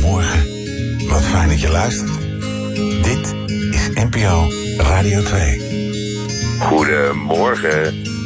Goedemorgen. Wat fijn dat je luistert. Dit is NPO Radio 2. Goedemorgen.